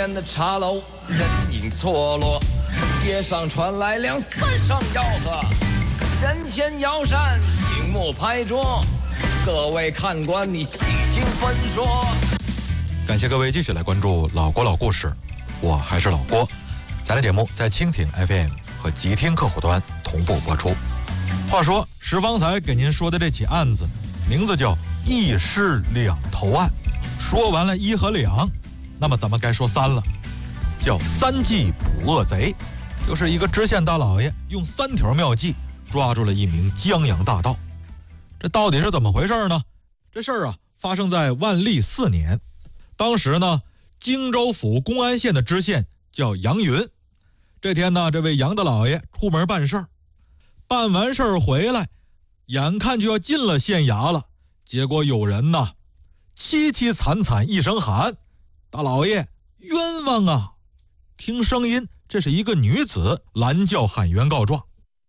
边的茶楼人影错落，街上传来两三声吆喝，人前摇扇，醒目拍桌，各位看官你细听分说。 感谢各位继续来关注老郭老故事，我还是老郭。咱的节目在蜻蜓 FM 和极听客户端同步播出。话说石方才给您说的这起案子名字叫一尸两头案，说完了一和两，那么咱们该说三了，叫三计捕恶贼。就是一个知县大老爷用3条妙计抓住了一名江洋大盗。这到底是怎么回事呢？这事儿啊发生在万历4年，当时呢荆州府公安县的知县叫杨云。这天呢，这位杨大老爷出门办事儿，办完事儿回来，眼看就要进了县衙了，结果有人呢凄凄惨惨一声喊：大老爷冤枉啊！听声音，这是一个女子拦轿喊冤告状。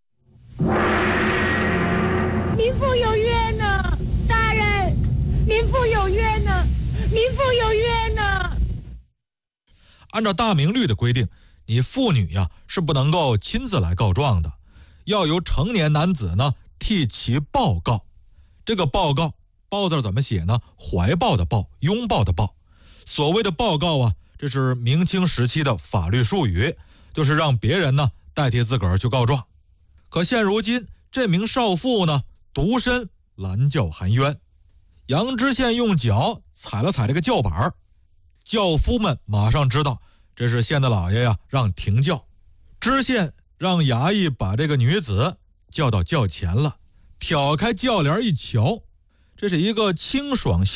民妇有冤呢，大人，民妇有冤呢，民妇有冤呢。 按照大明律的规定，你妇女呀是不能够亲自来告状的，要由成年男子呢替其报告。这个报告，报字怎么写呢？怀抱的抱，拥抱的抱。所谓的报告啊，这是明清时期的法律术语，就是让别人呢代替自个儿去告状。可现如今这名少妇呢独身拦轿喊冤，杨知县用脚踩了踩这个轿板，轿夫们马上知道这是县大老爷呀让停轿。知县让衙役把这个女子叫到轿前了，挑开轿帘一瞧，这是一个清爽